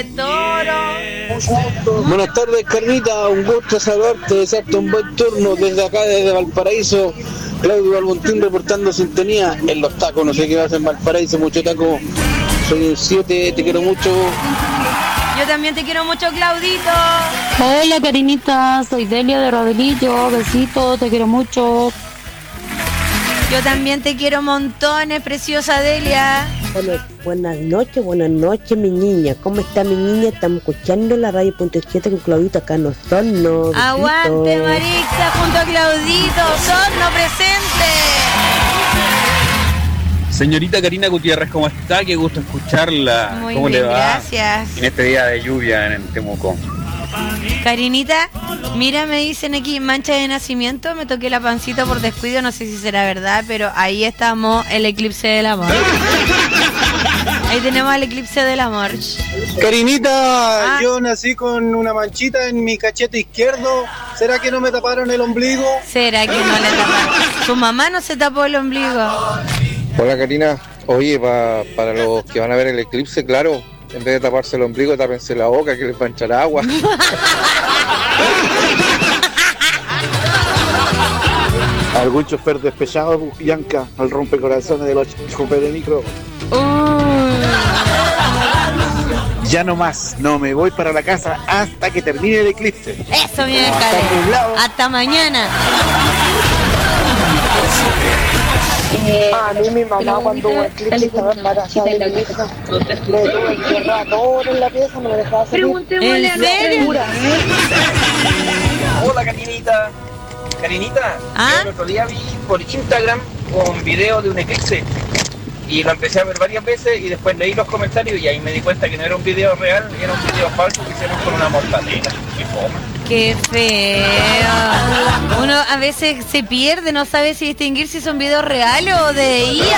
Toro. Buenas tardes, Carnita, un gusto saludarte, desearte un buen turno desde acá, desde Valparaíso. Claudio Albontín reportando sintonía en los tacos, no sé qué vas en Valparaíso, mucho taco. Soy un 7, te quiero mucho. Yo también te quiero mucho, Claudito. Hola, Karinita, soy Delia de Rodelillo, besito, te quiero mucho. Yo también te quiero montones, preciosa Delia. Buenas noches, mi niña. ¿Cómo está mi niña? Estamos escuchando la radio .7 con Claudito acá en Osorno. Aguante, Marixa, junto a Claudito, Osorno presente. Señorita Karina Gutiérrez, ¿cómo está? Qué gusto escucharla. Muy ¿Cómo bien, le va? gracias. En este día de lluvia en Temuco. Karinita, mira, me dicen aquí, mancha de nacimiento, me toqué la pancita por descuido, no sé si será verdad, pero ahí estamos, el eclipse del amor. Ahí tenemos el eclipse del amor. Karinita, yo nací con una manchita en mi cachete izquierdo. ¿Será que no me taparon el ombligo? ¿Será que no le taparon? ¿Su mamá no se tapó el ombligo? Hola Karina, oye, para los que van a ver el eclipse, claro, en vez de taparse el ombligo, tápense la boca que les va a echar agua. Algún chofer despechado, Bianca, al rompecorazones de los choferes de micro. Ya no más, no me voy para la casa hasta que termine el eclipse. Eso, mi descarga. Hasta mañana. A mí mi mamá cuando hubo eclipse estaba embarazada de mi hija. Le tuve que cerrar todo en la pieza, no me dejaba salir. ¿En serio? Hola Karinita. Karinita, el otro día vi por Instagram un video de un eclipse y lo empecé a ver varias veces y después leí los comentarios y ahí me di cuenta que no era un video real, era un video falso que hicieron con una mortadela. Qué fome. Qué feo. Uno a veces se pierde, no sabe si distinguir si son videos reales o de IA.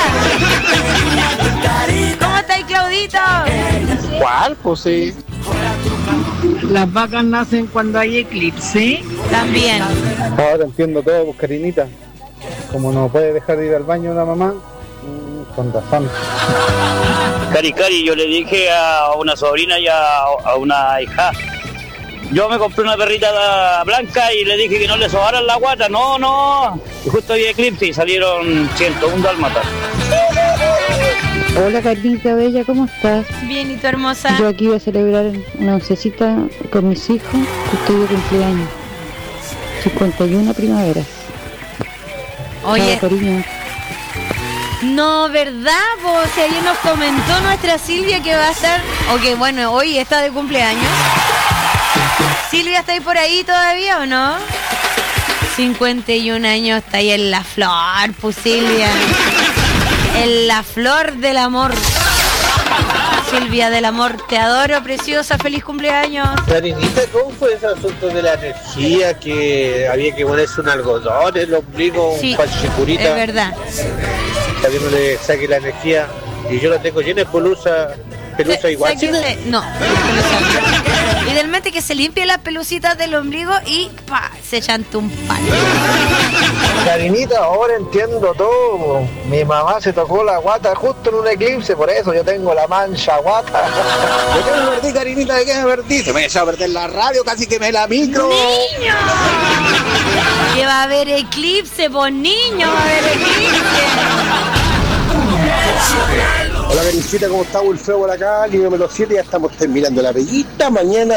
¿Cómo estáis, Claudito? ¿Cuál? Pues sí. Las vacas nacen cuando hay eclipse. También. Ahora entiendo todo, pues Karinita. Como no puede dejar de ir al baño la mamá, con razón. Cari, yo le dije a una sobrina y a una hija. Yo me compré una perrita blanca y le dije que no le sobaran la guata. No. Y justo había eclipse y salieron 101 dálmatas. Hola, Karinita Bella, ¿cómo estás? Bien, ¿y tu hermosa? Yo aquí voy a celebrar una oncecita con mis hijos, que estoy de cumpleaños. 51 primaveras. Oye, chao, cariño. No, ¿verdad? Pues si ayer nos comentó nuestra Silvia que va a estar, o que bueno, hoy está de cumpleaños. Silvia, ¿está ahí por ahí todavía o no? 51 años, está ahí en la flor, pues Silvia. En la flor del amor. Silvia del amor, te adoro, preciosa, feliz cumpleaños. Karinita, ¿cómo fue ese asunto de la energía? Que había que ponerse un algodón en el ombligo, Sí, un panchicurita. es verdad. Para que no le saque la energía. Y yo la tengo llena de pelusa igual. Sáquese, no, idealmente que se limpie las pelucitas del ombligo y ¡pa! Se chante un palo. Karinita, ahora entiendo todo. Mi mamá se tocó la guata justo en un eclipse, por eso yo tengo la mancha guata. ¿De qué me perdí, Karinita? ¿De qué me perdí? Se me echó a perder la radio, casi que me la micro. ¡Niño! Que va a haber eclipse, pues niño, va a haber eclipse. Hola, Karencita, ¿cómo está? Wilfredo por acá, libro número 7, ya estamos terminando la peguita. Mañana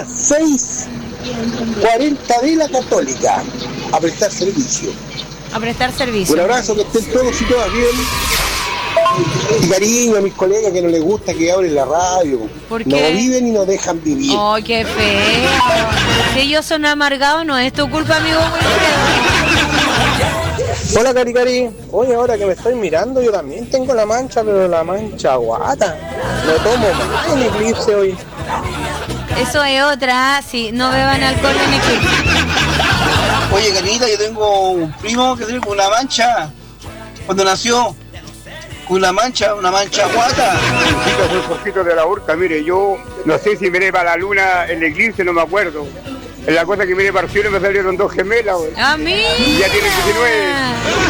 6:40 de la Católica, a prestar servicio. A prestar servicio. Un abrazo, que estén todos y todas bien. Y cariño a mis colegas que no les gusta que abren la radio. ¿Por No qué? viven y no dejan vivir. Oh, qué feo. Si ellos son amargados, no es tu culpa, amigo Wilfredo. Hola, Cari. Oye, ahora que me estoy mirando, yo también tengo la mancha, pero la mancha guata. No tomo más en eclipse hoy. Eso es otra, sí, no beban alcohol en eclipse. Oye, Karinita, yo tengo un primo que tiene con una mancha. Cuando nació, con una mancha guata. Soy Jorgito de la Horca, mire, yo no sé si miré para la luna el eclipse, no me acuerdo. En la cosa que miré para el cielo me salieron 2 gemelas, güey. ¡A mí! Ya tiene 19.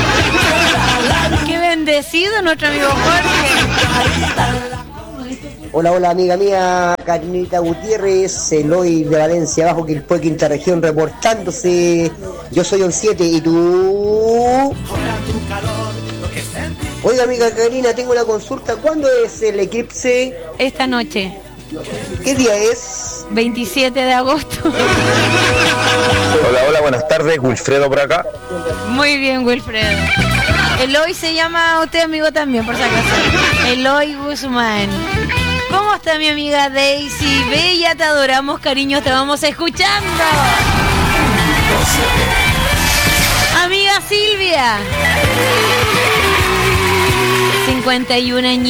¡Qué bendecido nuestro amigo Jorge! Hola, hola, amiga mía, Karinita Gutiérrez, Eloy de Valencia, abajo, Quilpué, Quinta Región, reportándose. Yo soy un 7, ¿y tú? Oiga, amiga Karina, tengo una consulta. ¿Cuándo es el eclipse? Esta noche. ¿Qué día es? 27 de agosto. Hola, hola, buenas tardes, Wilfredo por acá. Muy bien, Wilfredo. Eloy se llama usted, amigo, también, por si acaso. Eloy Guzmán. ¿Cómo está mi amiga Daisy? Bella, te adoramos, cariño, te vamos escuchando. Amiga Silvia. 51 años.